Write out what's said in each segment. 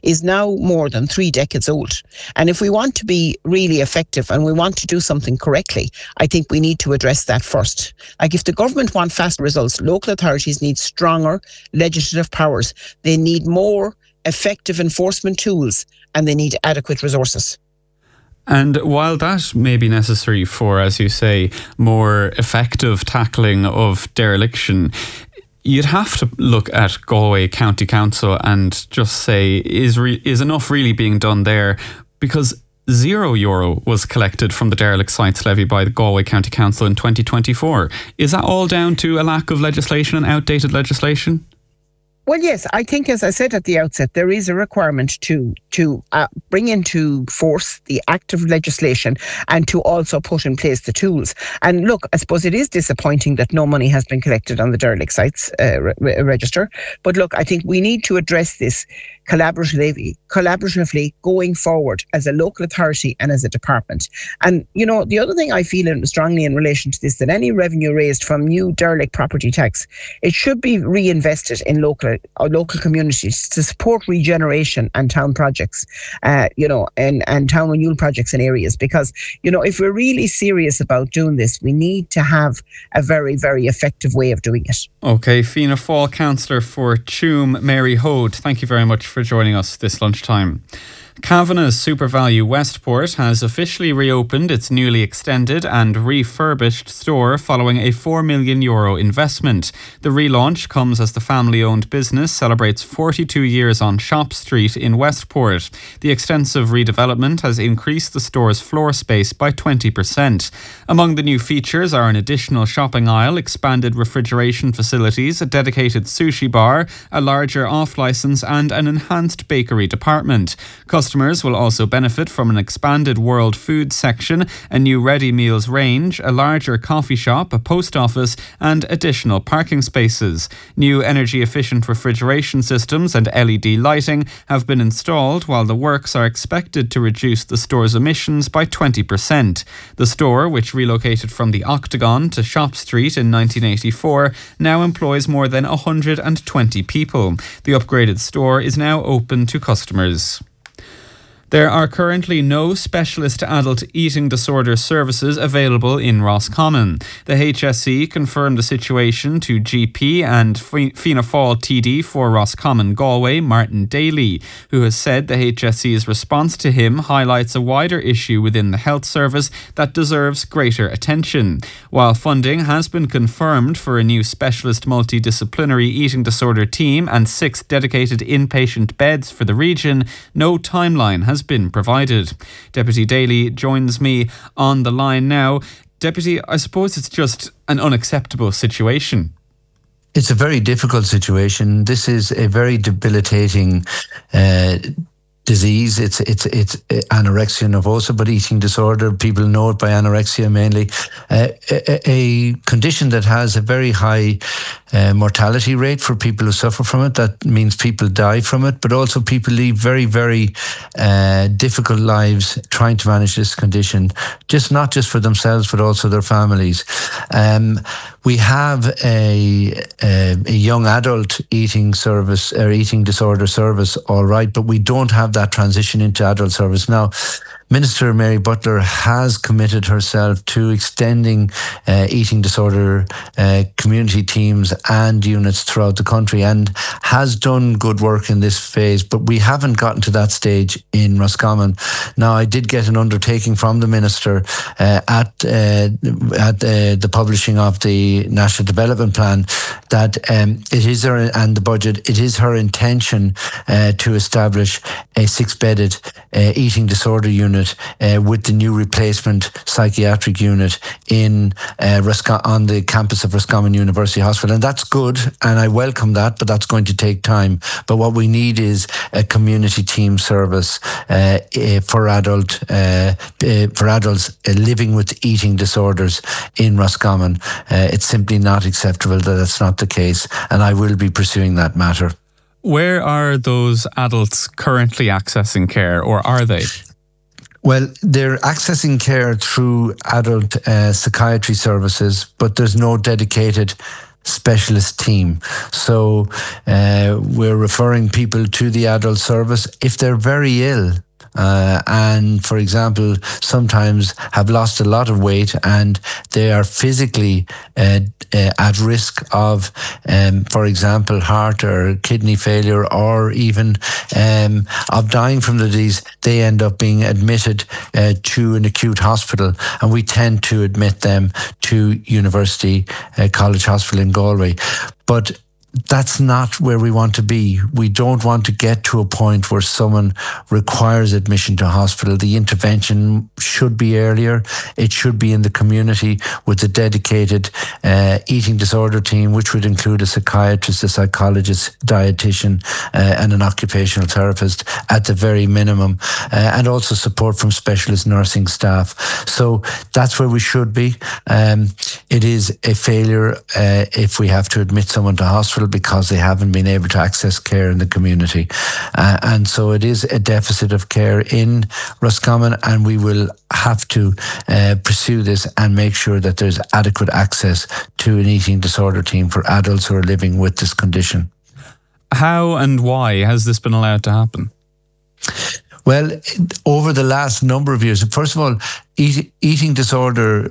is now more than 3 decades old. And if we want to be really effective and we want to do something correctly, I think we need to address that first. Like, if the government want fast results, local authorities need stronger legislative powers. They need more effective enforcement tools, and they need adequate resources. And while that may be necessary for, as you say, more effective tackling of dereliction, you'd have to look at Galway County Council and just say, is enough really being done there? Because €0 was collected from the derelict sites levy by the Galway County Council in 2024. Is that all down to a lack of legislation and outdated legislation? Well, yes, I think, as I said at the outset, there is a requirement to bring into force the active legislation and to also put in place the tools. And look, I suppose it is disappointing that no money has been collected on the derelict sites register. But look, I think we need to address this collaboratively going forward as a local authority and as a department. And, you know, the other thing I feel strongly in relation to this, that any revenue raised from new derelict property tax, it should be reinvested in local communities to support regeneration and town projects, and town renewal projects in areas. Because, you know, if we're really serious about doing this, we need to have a very, very effective way of doing it. OK, Fianna Fáil councillor for Tuam, Mary Hode, thank you very much for joining us this lunchtime. Kavanagh's SuperValue Westport has officially reopened its newly extended and refurbished store following a €4 million investment. The relaunch comes as the family-owned business celebrates 42 years on Shop Street in Westport. The extensive redevelopment has increased the store's floor space by 20%. Among the new features are an additional shopping aisle, expanded refrigeration facilities, a dedicated sushi bar, a larger off-licence and an enhanced bakery department. Customers will also benefit from an expanded world food section, a new ready meals range, a larger coffee shop, a post office and additional parking spaces. New energy efficient refrigeration systems and LED lighting have been installed, while the works are expected to reduce the store's emissions by 20%. The store, which relocated from the Octagon to Shop Street in 1984, now employs more than 120 people. The upgraded store is now open to customers. There are currently no specialist adult eating disorder services available in Roscommon. The HSE confirmed the situation to GP and Fianna Fáil TD for Roscommon Galway, Martin Daly, who has said the HSE's response to him highlights a wider issue within the health service that deserves greater attention. While funding has been confirmed for a new specialist multidisciplinary eating disorder team and 6 dedicated inpatient beds for the region, no timeline has been provided. Deputy Daly joins me on the line now. Deputy, I suppose it's just an unacceptable situation. It's a very difficult situation. This is a very debilitating disease. It's anorexia nervosa, but eating disorder. People know it by anorexia mainly. A condition that has a very high mortality rate for people who suffer from it. That means people die from it, but also people lead very, very difficult lives trying to manage this condition, not just for themselves, but also their families. We have a young adult eating service or eating disorder service, all right, but we don't have that transition into adult service. Now, Minister Mary Butler has committed herself to extending eating disorder community teams and units throughout the country and has done good work in this phase, but we haven't gotten to that stage in Roscommon. Now, I did get an undertaking from the Minister at the publishing of the National Development Plan that it is her, and the budget, it is her intention to establish a 6-bedded eating disorder unit with the new replacement psychiatric unit on the campus of Roscommon University Hospital. And that's good, and I welcome that, but that's going to take time. But what we need is a community team service for adults living with eating disorders in Roscommon. It's simply not acceptable that that's not the case, and I will be pursuing that matter. Where are those adults currently accessing care, or are they? Well, they're accessing care through adult psychiatry services, but there's no dedicated specialist team. So we're referring people to the adult service if they're very ill. And for example, sometimes have lost a lot of weight and they are physically at risk of, for example, heart or kidney failure, or even of dying from the disease. They end up being admitted to an acute hospital, and we tend to admit them to University College Hospital in Galway. But that's not where we want to be. We don't want to get to a point where someone requires admission to hospital. The intervention should be earlier. It should be in the community with a dedicated eating disorder team, which would include a psychiatrist, a psychologist, dietitian, and an occupational therapist at the very minimum, and also support from specialist nursing staff. So that's where we should be. It is a failure if we have to admit someone to hospital because they haven't been able to access care in the community. And so it is a deficit of care in Roscommon, and we will have to pursue this and make sure that there's adequate access to an eating disorder team for adults who are living with this condition. How and why has this been allowed to happen? Well, over the last number of years, first of all, eating disorder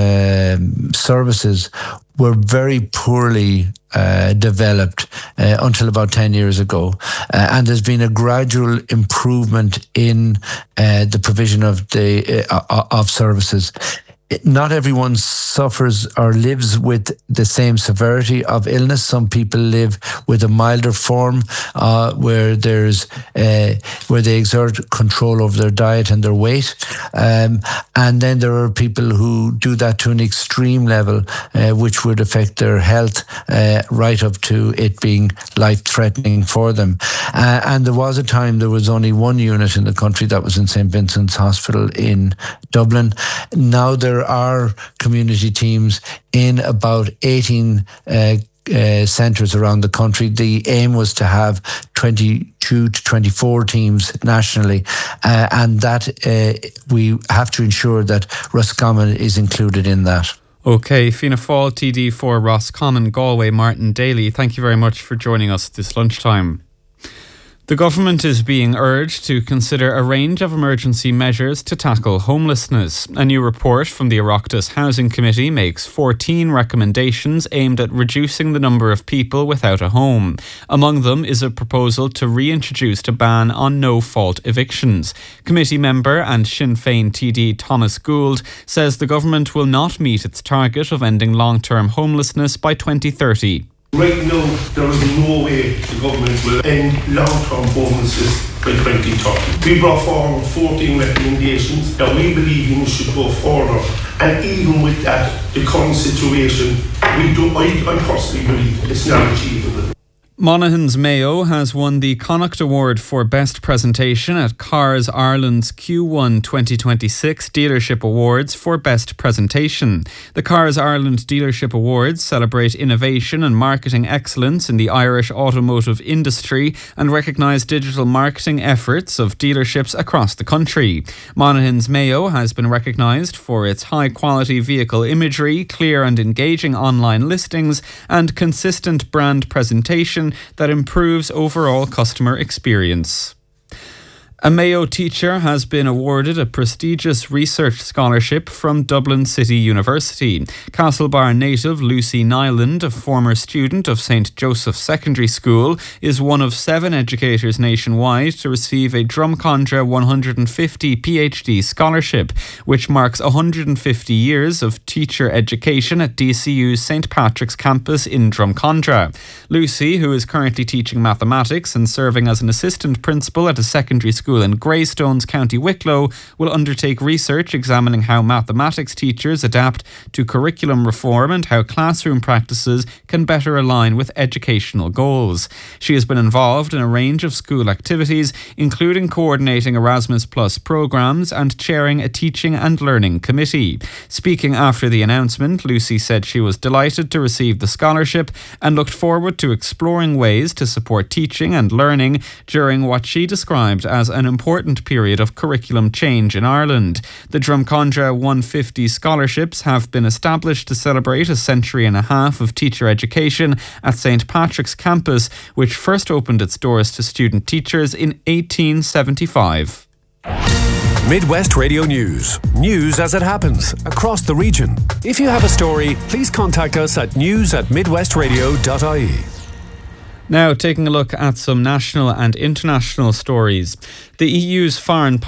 services were very poorly developed until about 10 years ago. And there's been a gradual improvement in the provision of services. Not everyone suffers or lives with the same severity of illness. Some people live with a milder form where they exert control over their diet and their weight. And then there are people who do that to an extreme level, which would affect their health right up to it being life-threatening for them. And there was a time there was only one unit in the country that was in St. Vincent's Hospital in Dublin. Now there are community teams in about 18 centres around the country. The aim was to have 22 to 24 teams nationally, and that we have to ensure that Roscommon is included in that. Okay, Fianna Fáil TD for Roscommon, Galway, Martin Daly, thank you very much for joining us this lunchtime. The government is being urged to consider a range of emergency measures to tackle homelessness. A new report from the Oireachtas Housing Committee makes 14 recommendations aimed at reducing the number of people without a home. Among them is a proposal to reintroduce a ban on no-fault evictions. Committee member and Sinn Féin TD Thomas Gould says the government will not meet its target of ending long-term homelessness by 2030. Right now, there is no way the government will end long-term homelessness by 2030. We brought forward 14 recommendations that we believe we should go further. And even with that, the current situation, I personally believe it's not achievable. Monaghan's Mayo has won the Connacht Award for Best Presentation at Cars Ireland's Q1 2026 Dealership Awards for Best Presentation. The Cars Ireland Dealership Awards celebrate innovation and marketing excellence in the Irish automotive industry and recognise digital marketing efforts of dealerships across the country. Monaghan's Mayo has been recognised for its high-quality vehicle imagery, clear and engaging online listings, and consistent brand presentation that improves overall customer experience. A Mayo teacher has been awarded a prestigious research scholarship from Dublin City University. Castlebar native Lucy Nyland, a former student of St. Joseph's Secondary School, is one of 7 educators nationwide to receive a Drumcondra 150 PhD scholarship, which marks 150 years of teacher education at DCU's St. Patrick's campus in Drumcondra. Lucy, who is currently teaching mathematics and serving as an assistant principal at a secondary school in Greystones, County Wicklow, will undertake research examining how mathematics teachers adapt to curriculum reform and how classroom practices can better align with educational goals. She has been involved in a range of school activities, including coordinating Erasmus Plus programmes and chairing a teaching and learning committee. Speaking after the announcement, Lucy said she was delighted to receive the scholarship and looked forward to exploring ways to support teaching and learning during what she described as a an important period of curriculum change in Ireland. The Drumcondra 150 scholarships have been established to celebrate a century and a half of teacher education at St. Patrick's Campus, which first opened its doors to student teachers in 1875. Midwest Radio News. News as it happens across the region. If you have a story, please contact us at news@midwestradio.ie. Now, taking a look at some national and international stories. The EU's foreign